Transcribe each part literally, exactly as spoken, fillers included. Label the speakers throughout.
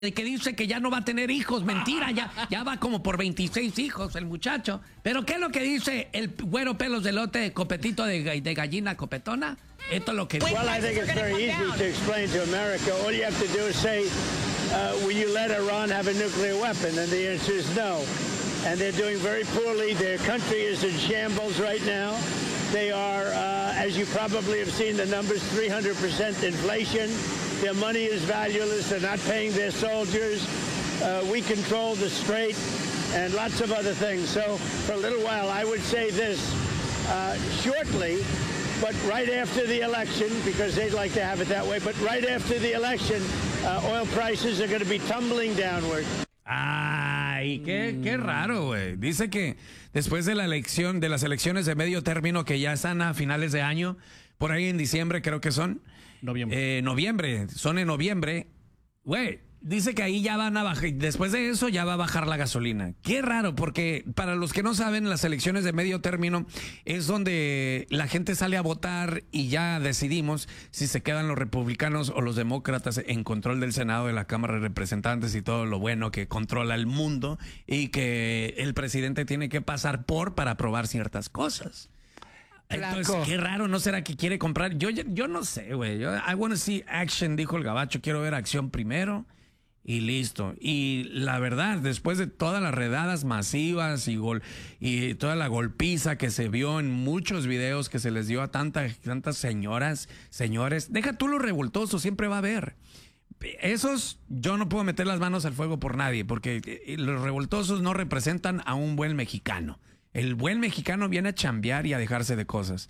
Speaker 1: que dice que ya no va a tener hijos. Mentira, ya, ya va como por veintiséis hijos el muchacho. Pero ¿qué es lo que dice el güero pelos de lote, copetito de, de gallina copetona? Esto es lo que dice.
Speaker 2: Well, I think it's very easy to explain to America. All you have to do is say, uh, will you let Iran have a nuclear weapon? And the answer is no. And they're doing very poorly. Their country is in shambles right now. They are, uh, as you probably have seen the numbers, three hundred percent inflation. Their money is valueless. They're not paying their soldiers. Uh, we control the strait and lots of other things. So for a little while, I would say this, uh, shortly, but right after the election, because they'd like to have it that way, but right after the election, uh, oil prices are going to be tumbling downward.
Speaker 1: Ay, qué, qué raro, güey. Dice que después de la elección, de las elecciones de medio término que ya están a finales de año, por ahí en diciembre creo que son.
Speaker 3: Noviembre.
Speaker 1: Eh, noviembre, son en noviembre. Güey, dice que ahí ya van a bajar, después de eso ya va a bajar la gasolina. Qué raro, porque para los que no saben, las elecciones de medio término es donde la gente sale a votar y ya decidimos si se quedan los republicanos o los demócratas en control del Senado, de la Cámara de Representantes y todo lo bueno que controla el mundo y que el presidente tiene que pasar por para aprobar ciertas cosas. Entonces,
Speaker 4: Flaco.
Speaker 1: qué raro, ¿no será que quiere comprar? Yo, yo no sé, güey. Yo, I want to see action, dijo el gabacho. Quiero ver acción primero y listo. Y la verdad, después de todas las redadas masivas y, gol, y toda la golpiza que se vio en muchos videos que se les dio a tantas, tantas señoras, señores, deja tú los revoltosos, siempre va a haber. Esos, yo no puedo meter las manos al fuego por nadie, porque los revoltosos no representan a un buen mexicano. El buen mexicano viene a chambear y a dejarse de cosas.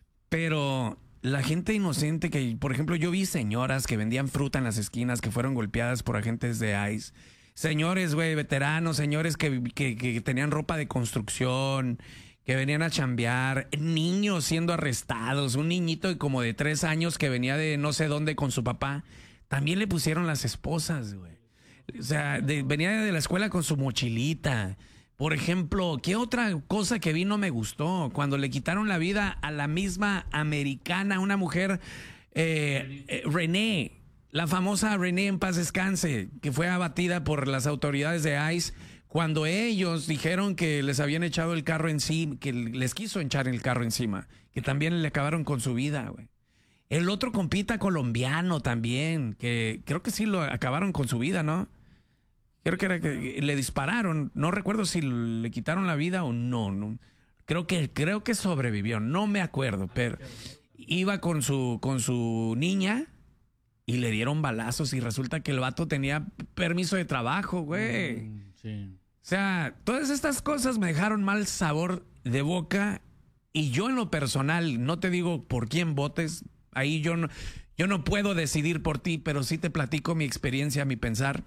Speaker 1: Pero la gente inocente que, por ejemplo, yo vi señoras que vendían fruta en las esquinas que fueron golpeadas por agentes de ICE. Señores, güey, veteranos, señores que, que, que tenían ropa de construcción, que venían a chambear. Niños siendo arrestados. Un niñito como de tres años que venía de no sé dónde con su papá. También le pusieron las esposas, güey. O sea, de, venía de la escuela con su mochilita. Por ejemplo, ¿qué otra cosa que vi no me gustó? Cuando le quitaron la vida a la misma americana, una mujer, eh, eh, René, la famosa René en paz descanse, que fue abatida por las autoridades de ICE cuando ellos dijeron que les habían echado el carro encima, que les quiso echar el carro encima, que también le acabaron con su vida, güey. El otro compita colombiano también, que creo que sí lo acabaron con su vida, ¿no? Creo que era que le dispararon, no recuerdo si le quitaron la vida o no, no. Creo que creo que sobrevivió, no me acuerdo, pero iba con su con su niña y le dieron balazos y resulta que el vato tenía permiso de trabajo, güey.
Speaker 3: Mm, sí.
Speaker 1: O sea, todas estas cosas me dejaron mal sabor de boca y yo en lo personal, no te digo por quién votes, ahí yo no yo no puedo decidir por ti, pero sí te platico mi experiencia, mi pensar.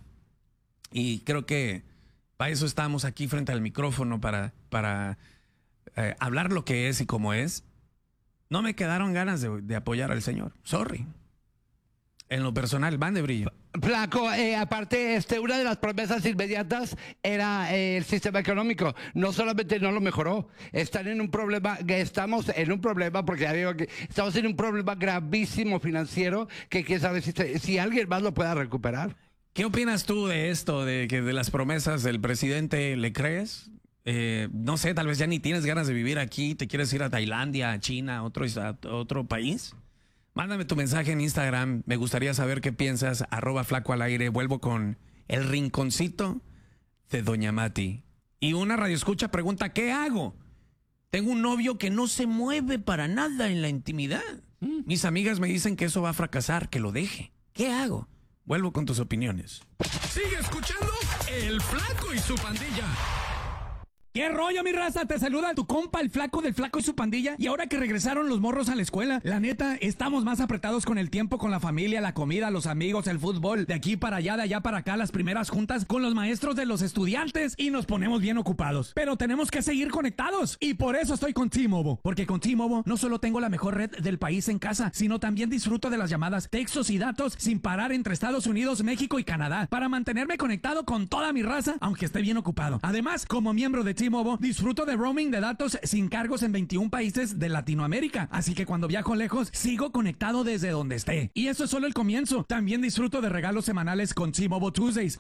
Speaker 1: Y creo que para eso estamos aquí frente al micrófono, para, para eh, hablar lo que es y cómo es. No me quedaron ganas de, de apoyar al señor. Sorry. En lo personal, van de brillo.
Speaker 4: Flaco, eh, aparte, este, una de las promesas inmediatas era eh, el sistema económico. No solamente no lo mejoró, están en un problema, que estamos en un problema, porque ya digo que estamos en un problema gravísimo financiero, que quién sabe si, si alguien más lo pueda recuperar.
Speaker 1: ¿Qué opinas tú de esto, de que de las promesas del presidente? ¿Le crees? Eh, no sé, tal vez ya ni tienes ganas de vivir aquí, te quieres ir a Tailandia, a China, a otro, a otro país. Mándame tu mensaje en Instagram, me gustaría saber qué piensas, arroba flaco al aire. Vuelvo con el rinconcito de Doña Mati. Y una radioescucha pregunta, ¿qué hago? Tengo un novio que no se mueve para nada en la intimidad. Mis amigas me dicen que eso va a fracasar, que lo deje. ¿Qué hago? Vuelvo con tus opiniones.
Speaker 5: Sigue escuchando El Flaco y su Pandilla.
Speaker 6: ¿Qué rollo, mi raza? Te saluda tu compa, el flaco del Flaco y su Pandilla. Y ahora que regresaron los morros a la escuela, la neta, estamos más apretados con el tiempo, con la familia, la comida, los amigos, el fútbol. De aquí para allá, de allá para acá, las primeras juntas con los maestros de los estudiantes. Y nos ponemos bien ocupados. Pero tenemos que seguir conectados. Y por eso estoy con T-Mobile. Porque con T-Mobile no solo tengo la mejor red del país en casa, sino también disfruto de las llamadas, textos y datos sin parar entre Estados Unidos, México y Canadá. Para mantenerme conectado con toda mi raza, aunque esté bien ocupado. Además, como miembro de T-Mobile, disfruto de roaming de datos sin cargos en veintiún países de Latinoamérica. Así que cuando viajo lejos, sigo conectado desde donde esté. Y eso es solo el comienzo. También disfruto de regalos semanales con T-Mobile Tuesdays.